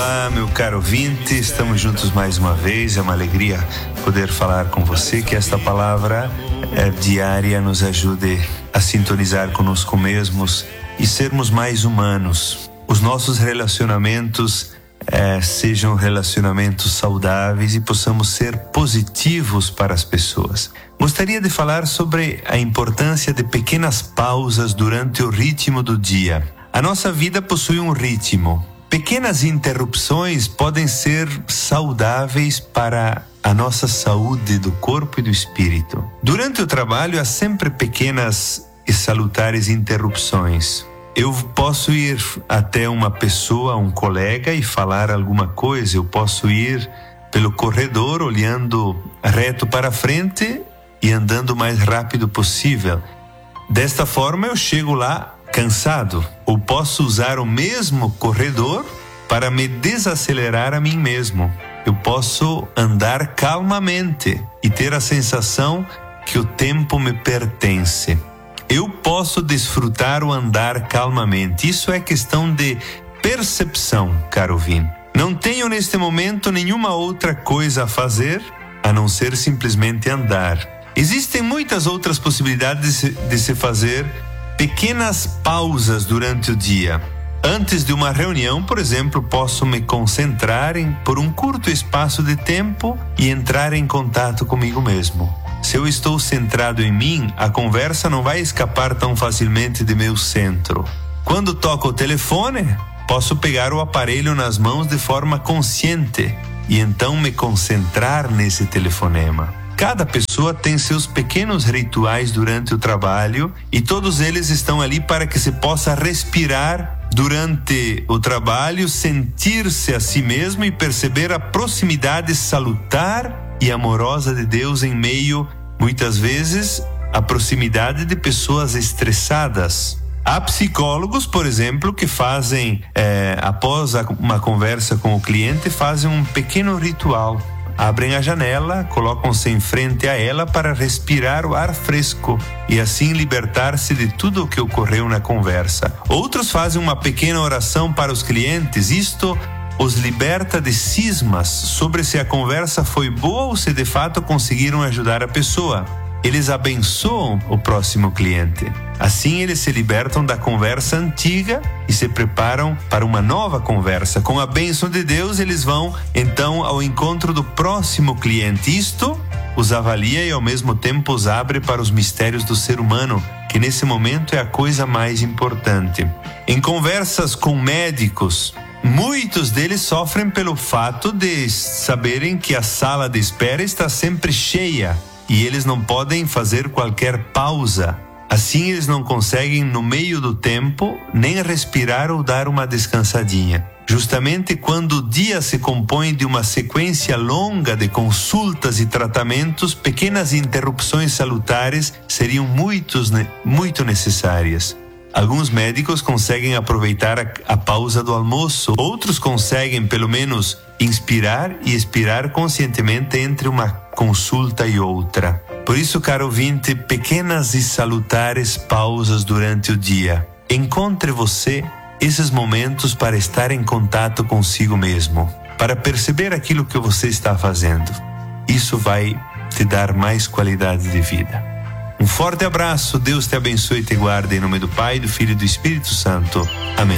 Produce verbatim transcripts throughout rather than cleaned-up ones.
Olá, meu caro ouvinte, estamos juntos mais uma vez. É uma alegria poder falar com você, que esta palavra é, diária nos ajude a sintonizar conosco mesmos e sermos mais humanos. Os nossos relacionamentos é, sejam relacionamentos saudáveis e possamos ser positivos para as pessoas. Gostaria de falar sobre a importância de pequenas pausas durante o ritmo do dia. A nossa vida possui um ritmo. Pequenas interrupções podem ser saudáveis para a nossa saúde do corpo e do espírito. Durante o trabalho há sempre pequenas e salutares interrupções. Eu posso ir até uma pessoa, um colega, e falar alguma coisa. Eu posso ir pelo corredor olhando reto para frente e andando o mais rápido possível. Desta forma eu chego lá cansado. Ou posso usar o mesmo corredor para me desacelerar a mim mesmo. Eu posso andar calmamente e ter a sensação que o tempo me pertence. Eu posso desfrutar o andar calmamente. Isso é questão de percepção, caro ouvinte. Não tenho neste momento nenhuma outra coisa a fazer a não ser simplesmente andar. Existem muitas outras possibilidades de se, de se fazer pequenas pausas durante o dia. Antes de uma reunião, por exemplo, posso me concentrar em, por um curto espaço de tempo e entrar em contato comigo mesmo. Se eu estou centrado em mim, a conversa não vai escapar tão facilmente de meu centro. Quando toco o telefone, posso pegar o aparelho nas mãos de forma consciente e então me concentrar nesse telefonema. Cada pessoa tem seus pequenos rituais durante o trabalho e todos eles estão ali para que se possa respirar durante o trabalho, sentir-se a si mesmo e perceber a proximidade salutar e amorosa de Deus em meio, muitas vezes, à proximidade de pessoas estressadas. Há psicólogos, por exemplo, que fazem, é, após uma conversa com o cliente, fazem um pequeno ritual. Abrem a janela, colocam-se em frente a ela para respirar o ar fresco e assim libertar-se de tudo o que ocorreu na conversa. Outros fazem uma pequena oração para os clientes. Isto os liberta de cismas sobre se a conversa foi boa ou se de fato conseguiram ajudar a pessoa. Eles abençoam o próximo cliente. Assim eles se libertam da conversa antiga e se preparam para uma nova conversa. Com a bênção de Deus, eles vão então ao encontro do próximo cliente. Isto os avalia e ao mesmo tempo os abre para os mistérios do ser humano, que nesse momento é a coisa mais importante. Em conversas com médicos, muitos deles sofrem pelo fato de saberem que a sala de espera está sempre cheia e eles não podem fazer qualquer pausa. Assim eles não conseguem, no meio do tempo, nem respirar ou dar uma descansadinha. Justamente quando o dia se compõe de uma sequência longa de consultas e tratamentos, pequenas interrupções salutares seriam muitos, muito necessárias. Alguns médicos conseguem aproveitar a, a pausa do almoço, outros conseguem, pelo menos, inspirar e expirar conscientemente entre uma consulta e outra. Por isso, caro ouvinte, pequenas e salutares pausas durante o dia. Encontre você esses momentos para estar em contato consigo mesmo, para perceber aquilo que você está fazendo. Isso vai te dar mais qualidade de vida. Um forte abraço, Deus te abençoe e te guarde, em nome do Pai, do Filho e do Espírito Santo. Amém.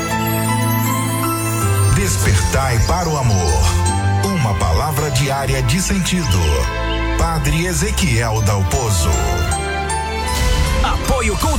Despertai para o amor. Uma palavra diária de sentido. Padre Ezequiel Dalpozo. Apoio Cultural.